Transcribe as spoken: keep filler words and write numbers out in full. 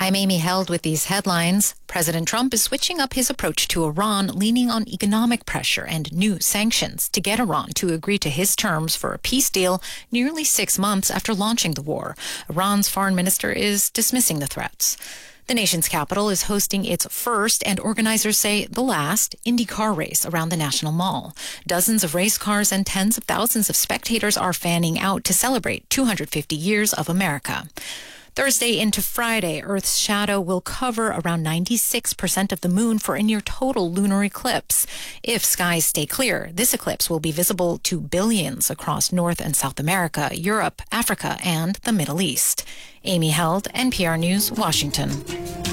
I'm Amy Held with these headlines. President Trump is switching up his approach to Iran, leaning on economic pressure and new sanctions to get Iran to agree to his terms for a peace deal nearly six months after launching the war. Iran's foreign minister is dismissing the threats. The nation's capital is hosting its first, and organizers say the last, Indy car race around the National Mall. Dozens of race cars and tens of thousands of spectators are fanning out to celebrate two hundred fifty years of America. Thursday into Friday, Earth's shadow will cover around ninety-six percent of the moon for a near total lunar eclipse. If skies stay clear, this eclipse will be visible to billions across North and South America, Europe, Africa, and the Middle East. Amy Held, N P R News, Washington.